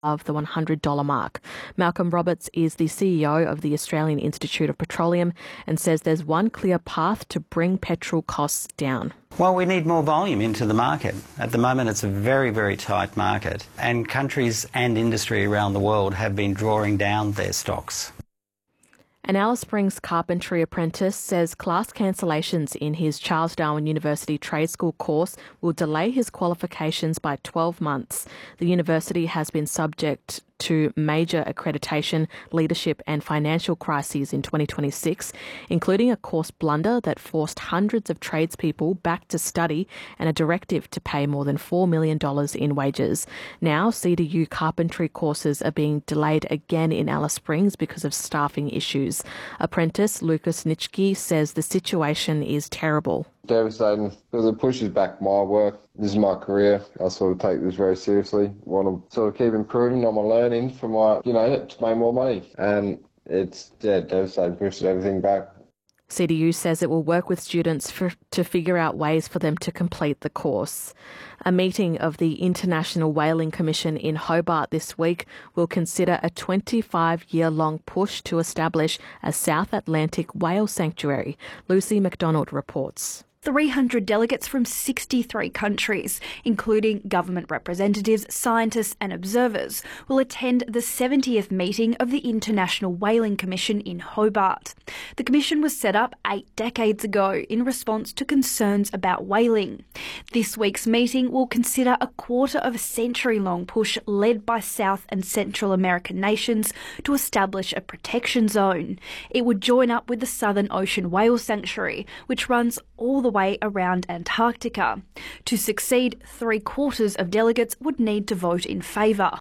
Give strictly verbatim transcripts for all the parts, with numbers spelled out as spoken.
of the one hundred dollars mark. Malcolm Roberts is the C E O of the Australian Institute of Petroleum and says there's one clear path to bring petrol costs down. Well, we need more volume into the market. At the moment, it's a very, very tight market, and countries and industry around the world have been drawing down their stocks. An Alice Springs carpentry apprentice says class cancellations in his Charles Darwin University Trade School course will delay his qualifications by twelve months. The university has been subject to major accreditation, leadership and financial crises in twenty twenty-six, including a course blunder that forced hundreds of tradespeople back to study and a directive to pay more than four million dollars in wages. Now, C D U carpentry courses are being delayed again in Alice Springs because of staffing issues. Apprentice Lucas Nitschke says the situation is terrible. Devastating because it pushes back my work. This is my career. I sort of take this very seriously. Want to sort of keep improving on my learning for my, you know, to make more money. And it's, yeah, devastating, pushes everything back. C D U says it will work with students for, to figure out ways for them to complete the course. A meeting of the International Whaling Commission in Hobart this week will consider a twenty-five-year-long push to establish a South Atlantic whale sanctuary. Lucy McDonald reports. three hundred delegates from sixty-three countries, including government representatives, scientists and observers, will attend the seventieth meeting of the International Whaling Commission in Hobart. The commission was set up eight decades ago in response to concerns about whaling. This week's meeting will consider a quarter of a century-long push led by South and Central American nations to establish a protection zone. It would join up with the Southern Ocean Whale Sanctuary, which runs all the way around Antarctica. To succeed, three quarters of delegates would need to vote in favour.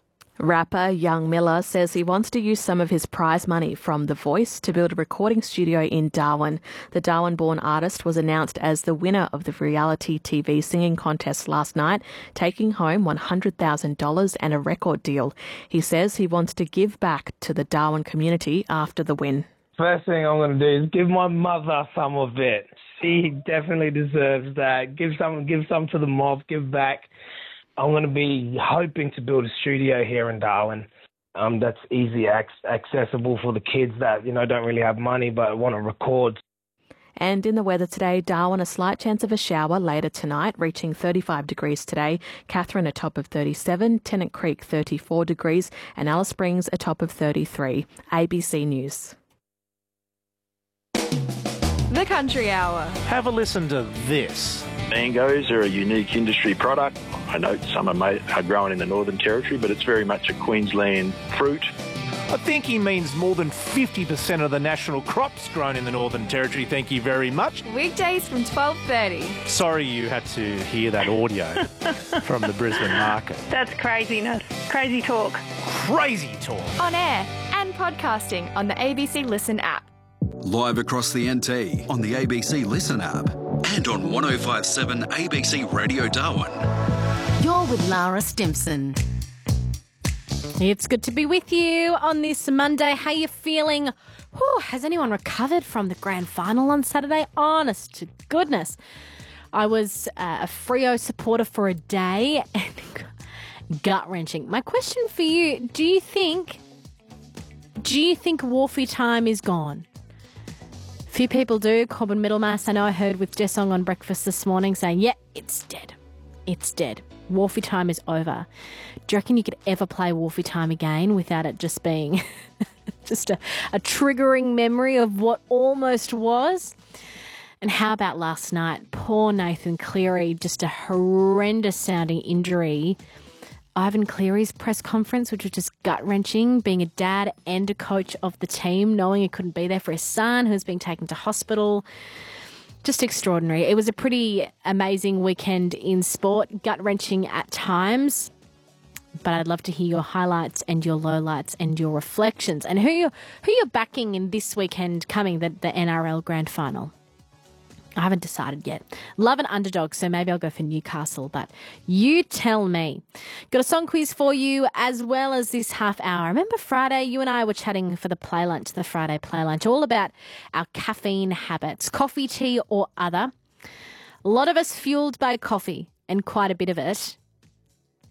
Rapper Young Miller says he wants to use some of his prize money from The Voice to build a recording studio in Darwin. The Darwin-born artist was announced as the winner of the reality T V singing contest last night, taking home one hundred thousand dollars and a record deal. He says he wants to give back to the Darwin community after the win. First thing I'm going to do is give my mother some of it. She definitely deserves that. Give some, give some to the mob, give back. I'm going to be hoping to build a studio here in Darwin. Um, that's easy ac- accessible for the kids that, you know, don't really have money but want to record. And in the weather today, Darwin, a slight chance of a shower later tonight, reaching thirty-five degrees today. Katherine, a top of thirty-seven. Tennant Creek, thirty-four degrees. And Alice Springs, a top of thirty-three. A B C News. The Country Hour. Have a listen to this. Mangoes are a unique industry product. I know some are, made, are grown in the Northern Territory, but it's very much a Queensland fruit. I think he means more than fifty percent of the national crops grown in the Northern Territory. Thank you very much. Weekdays from twelve thirty. Sorry you had to hear that audio from the Brisbane market. That's craziness. Crazy talk. Crazy talk. On air and podcasting on the A B C Listen app. Live across the N T on the A B C Listen app and on one oh five point seven A B C Radio Darwin. You're with Lara Stimson. It's good to be with you on this Monday. How you feeling? Whew, has anyone recovered from the grand final on Saturday? Honest to goodness. I was uh, a Freo supporter for a day and gut-wrenching. My question for you, do you think, do you think Wharfie time is gone? Few people do. Corbin Middlemass, I know I heard with Jessong on breakfast this morning saying, yeah, it's dead. It's dead. Wharfie time is over. Do you reckon you could ever play Wharfie time again without it just being just a, a triggering memory of what almost was? And how about last night? Poor Nathan Cleary, just a horrendous sounding injury. Ivan Cleary's press conference, which was just gut-wrenching, being a dad and a coach of the team, knowing he couldn't be there for his son who's being taken to hospital. Just extraordinary. It was a pretty amazing weekend in sport, gut-wrenching at times, but I'd love to hear your highlights and your lowlights and your reflections and who you're, who you're backing in this weekend coming, the, the N R L Grand Final. I haven't decided yet. Love an underdog, so maybe I'll go for Newcastle, but you tell me. Got a song quiz for you as well as this half hour. Remember Friday, you and I were chatting for the play lunch, the Friday play lunch, all about our caffeine habits, coffee, tea or other. A lot of us fueled by coffee and quite a bit of it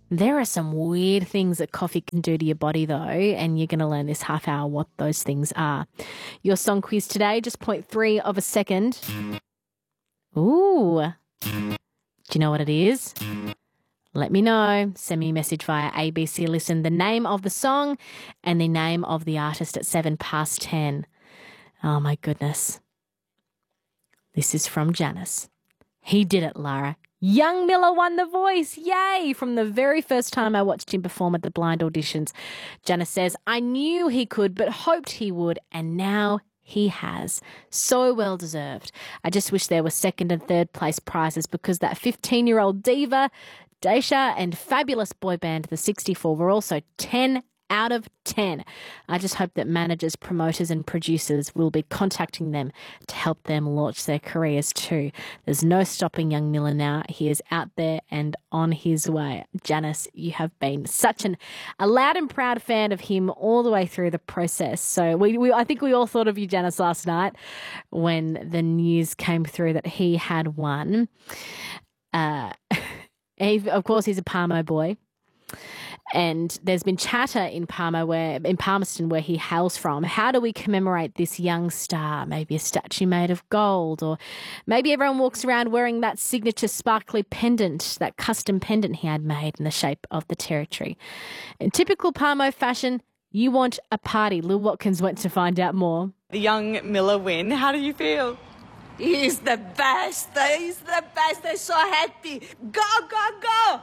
There are some weird things that coffee can do to your body, though, and you're going to learn this half hour what those things are. Your song quiz today, just zero point three of a second. Ooh. Do you know what it is? Let me know. Send me a message via A B C Listen, the name of the song and the name of the artist at seven past ten. Oh, my goodness. This is from Janice. He did it, Lara. Young Miller won The Voice. Yay! From the very first time I watched him perform at the blind auditions. Janice says, I knew he could, but hoped he would, and now he has. So well deserved. I just wish there were second and third place prizes because that fifteen-year-old diva, Daisha, and fabulous boy band, the sixty-four, were also ten out of ten. I just hope that managers, promoters and producers will be contacting them to help them launch their careers too. There's no stopping young Miller now. He is out there and on his way. Janice, you have been such an a loud and proud fan of him all the way through the process. So we, we I think we all thought of you, Janice, last night when the news came through that he had won. Uh, he, of course, he's a Palmo boy. And there's been chatter in Palmer where in Palmerston where he hails from. How do we commemorate this young star? Maybe a statue made of gold, or maybe everyone walks around wearing that signature sparkly pendant, that custom pendant he had made in the shape of the territory. In typical Palmo fashion, you want a party. Lil Watkins went to find out more. The young Miller win. How do you feel? He's the best. He's the best. I'm so happy. Go, go, go.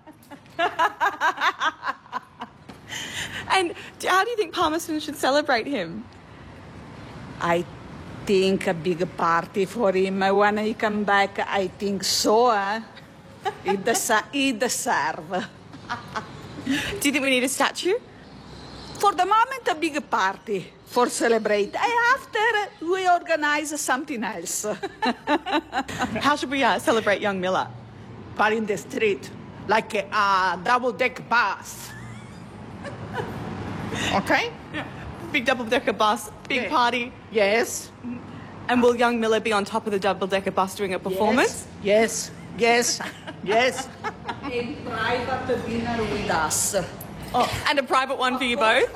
And how do you think Palmerston should celebrate him? I think a big party for him when he come back. I think so. Eh? he, des- he deserve. Do you think we need a statue? For the moment, a big party for celebrate. And after, we organize something else. How should we uh, celebrate young Miller? But in the street. Like a uh, double-deck bus. Okay. Yeah. Big double-decker bus, big yeah. party. Yes. And will young Miller be on top of the double-decker bus doing a performance? Yes, yes, yes. yes. A private dinner with us. Oh, and a private one for you both?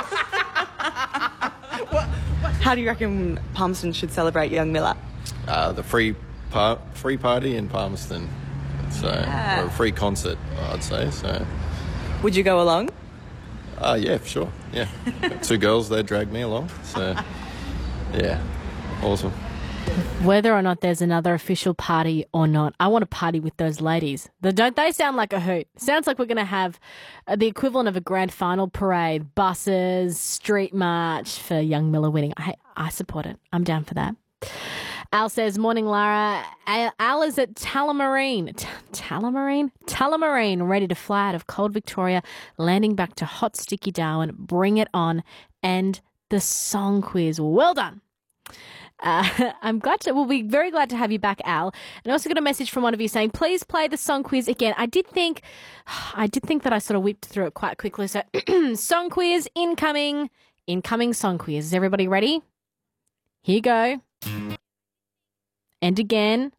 How do you reckon Palmerston should celebrate young Miller? Uh, the free, par- free party in Palmerston. So, yeah. Or a free concert, I'd say. So, would you go along? Uh, yeah, for sure. Yeah. Two girls, they dragged me along. So, yeah, awesome. Whether or not there's another official party or not, I want to party with those ladies. The, don't they sound like a hoot? Sounds like we're going to have uh, the equivalent of a grand final parade, buses, street march for young Miller winning. I, I support it. I'm down for that. Al says, morning, Lara. Al is at Tullamarine. T- Tullamarine? Tullamarine, ready to fly out of cold Victoria, landing back to hot, sticky Darwin. Bring it on. And the song quiz. Well done. Uh, I'm glad to, we'll be very glad to have you back, Al. And I also got a message from one of you saying, please play the song quiz again. I did think, I did think that I sort of whipped through it quite quickly. So, song quiz, incoming, incoming song quiz. Is everybody ready? Here you go. And again,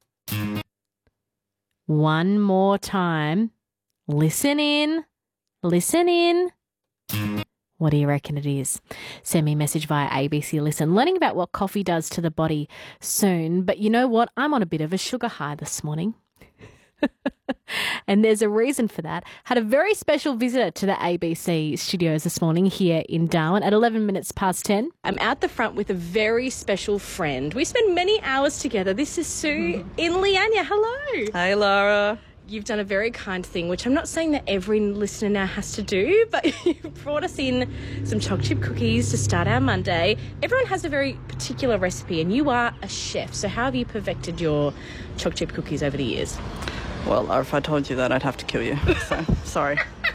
one more time. Listen in, listen in. What do you reckon it is? Send me a message via A B C Listen. Learning about what coffee does to the body soon. But you know what? I'm on a bit of a sugar high this morning. And there's a reason for that. Had a very special visitor to the A B C studios this morning here in Darwin at eleven minutes past ten. I'm out the front with a very special friend. We spend many hours together. This is Sue in Leanya. Hello. Hey, Lara. You've done a very kind thing, which I'm not saying that every listener now has to do, but you brought us in some choc chip cookies to start our Monday. Everyone has a very particular recipe, and you are a chef. So how have you perfected your choc chip cookies over the years? Well, Lara, if I told you that, I'd have to kill you. So, sorry.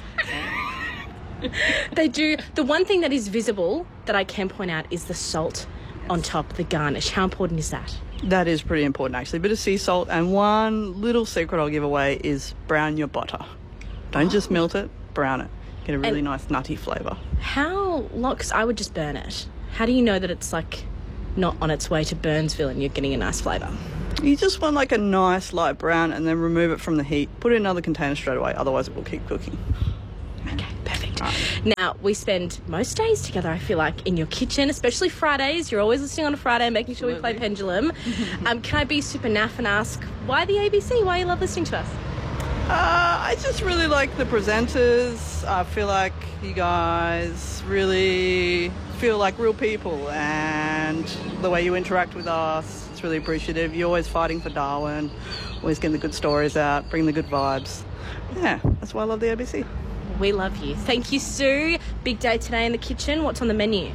They do. The one thing that is visible that I can point out is the salt on top, the garnish. How important is that? That is pretty important, actually. A bit of sea salt, and one little secret I'll give away is brown your butter. Don't just melt it, brown it. Get a really and nice nutty flavour. How long? Because I would just burn it. How do you know that it's like not on its way to Burnsville and you're getting a nice flavour? You just want like a nice light brown and then remove it from the heat. Put it in another container straight away, otherwise it will keep cooking. Okay, perfect. Now, we spend most days together, I feel like, in your kitchen, especially Fridays. You're always listening on a Friday, making sure Absolutely. we play Pendulum. um, can I be super naff and ask, why the A B C? Why you love listening to us? Uh, I just really like the presenters. I feel like you guys really feel like real people, and the way you interact with us, it's really appreciative. You're always fighting for Darwin, always getting the good stories out, bringing the good vibes. Yeah, that's why I love the A B C. We love you. Thank you, Sue. Big day today in the kitchen. What's on the menu?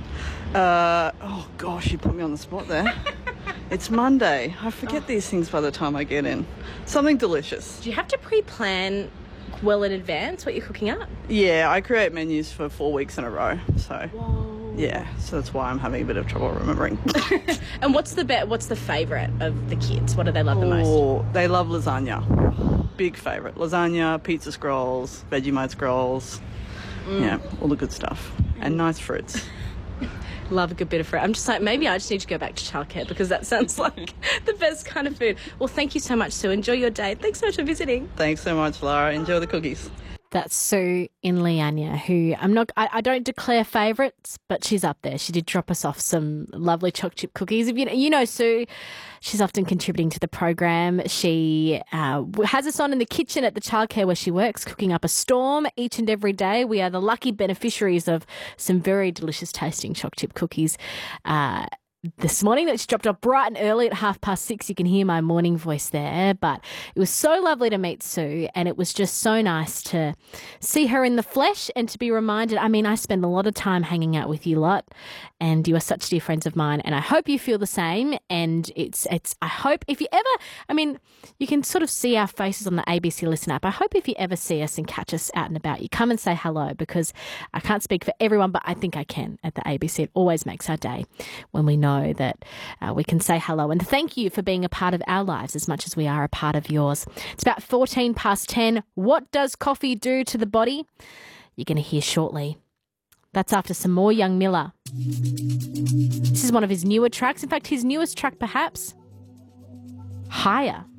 Uh, oh, gosh, you put me on the spot there. It's Monday. I forget oh. these things by the time I get in. Something delicious. Do you have to pre-plan well in advance what you're cooking up? Yeah, I create menus for four weeks in a row. So, Whoa. yeah, so that's why I'm having a bit of trouble remembering. And what's the be- what's the favourite of the kids? What do they love oh, the most? They love lasagna. Big favourite. Lasagna, pizza scrolls, Vegemite scrolls. Mm. Yeah, all the good stuff. And nice fruits. Love a good bit of fruit. I'm just like, maybe I just need to go back to childcare because that sounds like the best kind of food. Well, thank you so much, Sue. Enjoy your day. Thanks so much for visiting. Thanks so much, Lara. Enjoy the cookies. That's Sue in Leanya, who I'm not, I, I don't declare favourites, but she's up there. She did drop us off some lovely choc chip cookies. If you, you know Sue, she's often contributing to the program. She uh, has us on in the kitchen at the childcare where she works, cooking up a storm each and every day. We are the lucky beneficiaries of some very delicious tasting choc chip cookies. Uh, This morning that she dropped off bright and early at half past six. You can hear my morning voice there, but it was so lovely to meet Sue, and it was just so nice to see her in the flesh and to be reminded. I mean, I spend a lot of time hanging out with you lot, and you are such dear friends of mine, and I hope you feel the same. And it's, it's, I hope if you ever, I mean, you can sort of see our faces on the A B C Listen app. I hope if you ever see us and catch us out and about, you come and say hello, because I can't speak for everyone, but I think I can at the A B C. It always makes our day when we know that uh, we can say hello, and thank you for being a part of our lives as much as we are a part of yours. It's about fourteen past ten. What does coffee do to the body? You're going to hear shortly. That's after some more Young Miller. This is one of his newer tracks. In fact, his newest track perhaps. Higher.